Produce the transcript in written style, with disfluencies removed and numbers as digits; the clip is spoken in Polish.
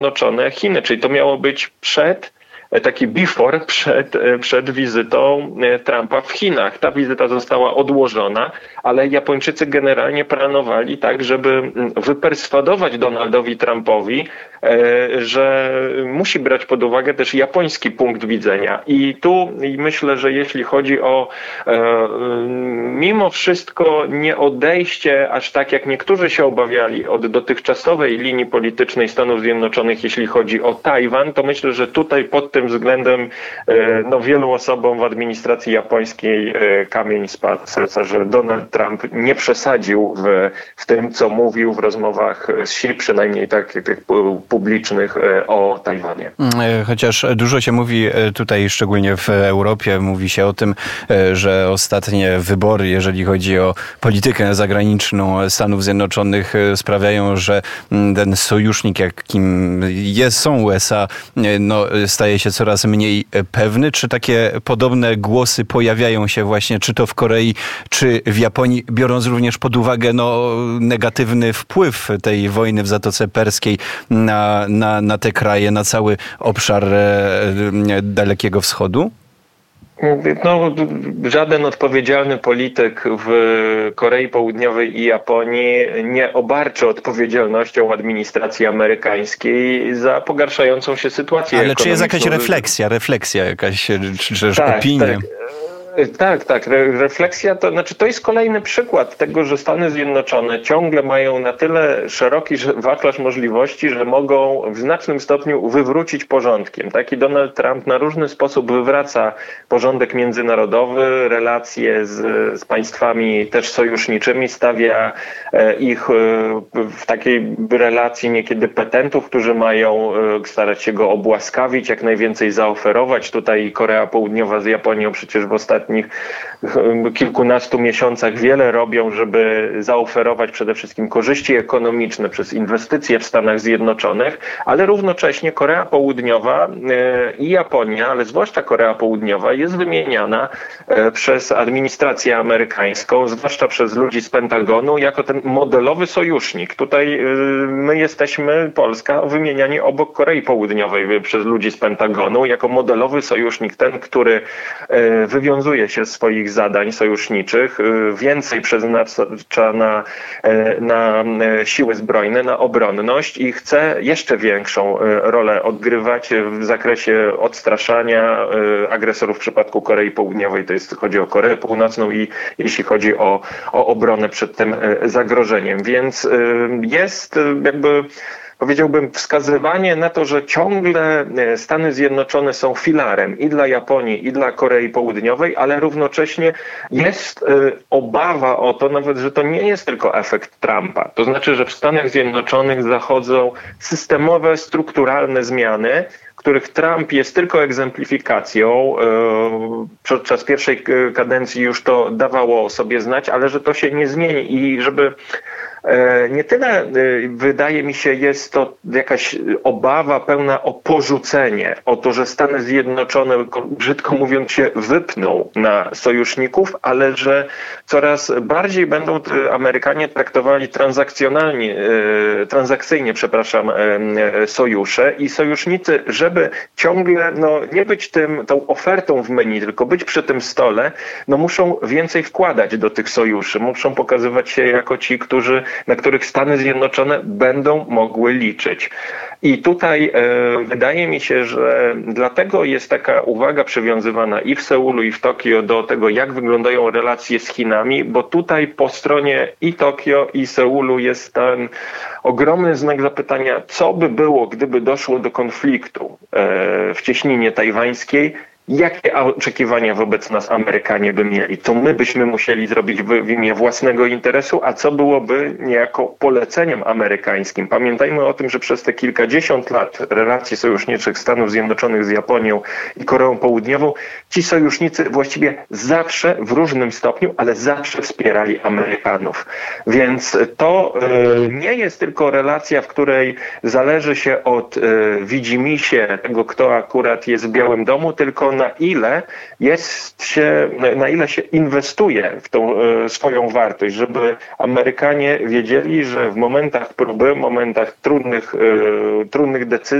Zjednoczone Chiny, czyli to miało być taki before przed wizytą Trumpa w Chinach. Ta wizyta została odłożona, ale Japończycy generalnie planowali tak, żeby wyperswadować Donaldowi Trumpowi, że musi brać pod uwagę też japoński punkt widzenia. I myślę, że jeśli chodzi o mimo wszystko nie odejście aż tak, jak niektórzy się obawiali od dotychczasowej linii politycznej Stanów Zjednoczonych, jeśli chodzi o Tajwan, to myślę, że tutaj pod tym względem wielu osobom w administracji japońskiej kamień spadł z serca, że Donald Trump nie przesadził w tym, co mówił w rozmowach z Xi, przynajmniej tych publicznych o Tajwanie. Chociaż dużo się mówi tutaj, szczególnie w Europie, mówi się o tym, że ostatnie wybory, jeżeli chodzi o politykę zagraniczną Stanów Zjednoczonych, sprawiają, że ten sojusznik, jakim są USA, staje się coraz mniej pewny. Czy takie podobne głosy pojawiają się właśnie, czy to w Korei, czy w Japonii, biorąc również pod uwagę negatywny wpływ tej wojny w Zatoce Perskiej na te kraje, na cały obszar Dalekiego Wschodu? Żaden odpowiedzialny polityk w Korei Południowej i Japonii nie obarczy odpowiedzialnością administracji amerykańskiej za pogarszającą się sytuację ekonomiczną. Ale czy jest jakaś refleksja jakaś, czy opinia? Tak. Refleksja to jest kolejny przykład tego, że Stany Zjednoczone ciągle mają na tyle szeroki wachlarz możliwości, że mogą w znacznym stopniu wywrócić porządkiem. Taki Donald Trump na różny sposób wywraca porządek międzynarodowy, relacje z państwami też sojuszniczymi, stawia ich w takiej relacji niekiedy petentów, którzy mają starać się go obłaskawić, jak najwięcej zaoferować. Tutaj Korea Południowa z Japonią przecież w ostatnich kilkunastu miesiącach wiele robią, żeby zaoferować przede wszystkim korzyści ekonomiczne przez inwestycje w Stanach Zjednoczonych, ale równocześnie Korea Południowa i Japonia, ale zwłaszcza Korea Południowa jest wymieniana przez administrację amerykańską, zwłaszcza przez ludzi z Pentagonu, jako ten modelowy sojusznik. Tutaj my jesteśmy, Polska, wymieniani obok Korei Południowej przez ludzi z Pentagonu, jako modelowy sojusznik, ten, który wywiązuje się z swoich zadań sojuszniczych, więcej przeznacza na siły zbrojne, na obronność i chce jeszcze większą rolę odgrywać w zakresie odstraszania agresorów w przypadku Korei Południowej. Chodzi o Koreę Północną i jeśli chodzi o obronę przed tym zagrożeniem. Więc jest powiedziałbym, wskazywanie na to, że ciągle Stany Zjednoczone są filarem i dla Japonii, i dla Korei Południowej, ale równocześnie jest obawa o to nawet, że to nie jest tylko efekt Trumpa. To znaczy, że w Stanach Zjednoczonych zachodzą systemowe, strukturalne zmiany, których Trump jest tylko egzemplifikacją. Podczas pierwszej kadencji już to dawało o sobie znać, ale że to się nie zmieni i żeby nie tyle, wydaje mi się, jest to jakaś obawa pełna o porzucenie, o to, że Stany Zjednoczone, brzydko mówiąc, się wypną na sojuszników, ale że coraz bardziej będą Amerykanie traktowali transakcyjnie, sojusze i sojusznicy, żeby ciągle nie być tą ofertą w menu, tylko być przy tym stole, muszą więcej wkładać do tych sojuszy, muszą pokazywać się jako ci, na których Stany Zjednoczone będą mogły liczyć. I tutaj wydaje mi się, że dlatego jest taka uwaga przywiązywana i w Seulu, i w Tokio do tego, jak wyglądają relacje z Chinami, bo tutaj po stronie i Tokio, i Seulu jest ten ogromny znak zapytania, co by było, gdyby doszło do konfliktu w cieśninie tajwańskiej. Jakie oczekiwania wobec nas Amerykanie by mieli? Co my byśmy musieli zrobić w imię własnego interesu, a co byłoby niejako poleceniem amerykańskim? Pamiętajmy o tym, że przez te kilkadziesiąt lat relacji sojuszniczych Stanów Zjednoczonych z Japonią i Koreą Południową, ci sojusznicy właściwie zawsze, w różnym stopniu, ale zawsze wspierali Amerykanów. Więc to nie jest tylko relacja, w której zależy się od widzimisię tego, kto akurat jest w Białym Domu, tylko na ile się inwestuje w tą swoją wartość, żeby Amerykanie wiedzieli, że w momentach próby, momentach trudnych decyzji